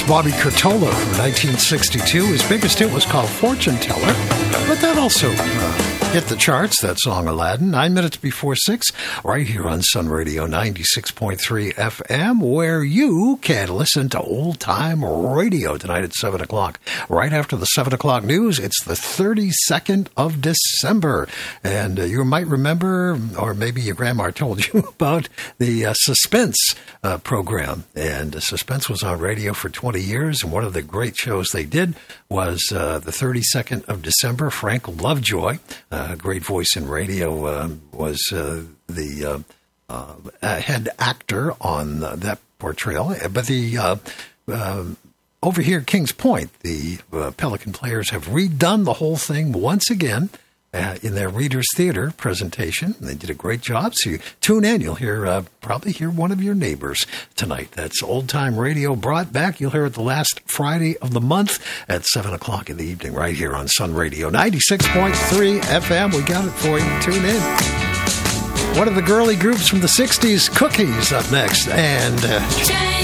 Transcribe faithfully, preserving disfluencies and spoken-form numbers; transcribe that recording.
Bobby Curtolo from nineteen sixty-two. His biggest hit was called Fortune Teller, but that also uh, hit the charts, that song Aladdin. Nine minutes before six, right here on Sun Radio ninety-six point three F M, where you can listen to old-time radio tonight at seven o'clock. Right after the seven o'clock news, it's the thirty-second of December. And uh, you might remember, or maybe your grandma told you about the uh, Suspense uh, program. And uh, Suspense was on radio for twenty years, and one of the great shows they did was uh, the thirty-second of December. Frank Lovejoy, a uh, great voice in radio, uh, was uh, the uh, uh, head actor on uh, that portrayal. But the uh, uh, over here at Kings Point, the uh, Pelican Players have redone the whole thing once again. Uh, in their Readers Theater presentation. They did a great job. So you tune in. You'll hear uh, probably hear one of your neighbors tonight. That's Old Time Radio brought back. You'll hear it the last Friday of the month at seven o'clock in the evening right here on Sun Radio ninety-six point three F M. We got it for you. Tune in. One of the girly groups from the sixties, Cookies, up next. And... Uh,